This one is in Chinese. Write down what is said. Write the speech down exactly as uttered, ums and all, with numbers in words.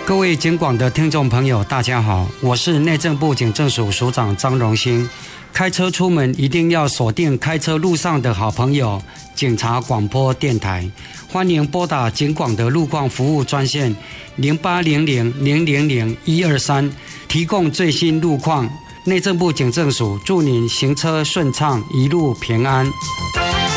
各位警广的听众朋友，大家好，我是内政部警政署署长张荣兴。开车出门一定要锁定开车路上的好朋友警察广播电台，欢迎拨打警广的路况服务专线零八零零零零零一二三，提供最新路况。内政部警政署祝您行车顺畅，一路平安。